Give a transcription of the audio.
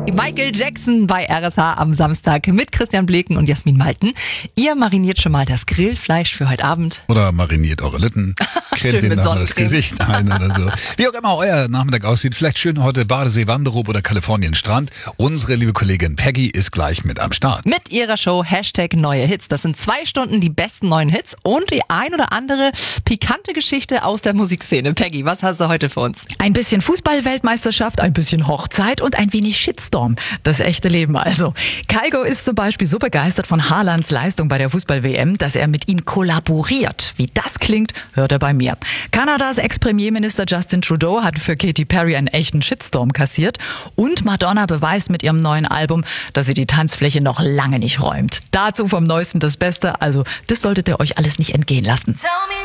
Michael Jackson bei RSH am Samstag mit Christian Bleken und Jasmin Malten. Ihr mariniert schon mal das Grillfleisch für heute Abend. Oder mariniert eure Lippen. Cremt Schön mit das Sonnencreme. Gesicht ein oder so. Wie auch immer euer Nachmittag aussieht. Vielleicht schön heute Badesee, Wanderung oder Kalifornien Strand. Unsere liebe Kollegin Peggy ist gleich mit am Start. Mit ihrer Show #Neue Hits. Das sind 2 Stunden die besten neuen Hits und die ein oder andere pikante Geschichte aus der Musikszene. Peggy, was hast du heute für uns? Ein bisschen Fußball-Weltmeisterschaft, ein bisschen Hochzeit und ein wenig Shitstorm. Das echte Leben also. Kygo ist zum Beispiel so begeistert von Haalands Leistung bei der Fußball-WM, dass er mit ihm kollaboriert. Wie das klingt, hört er bei mir. Kanadas Ex-Premierminister Justin Trudeau hat für Katy Perry einen echten Shitstorm kassiert. Und Madonna beweist mit ihrem neuen Album, dass sie die Tanzfläche noch lange nicht räumt. Dazu vom Neuesten das Beste, also das solltet ihr euch alles nicht entgehen lassen.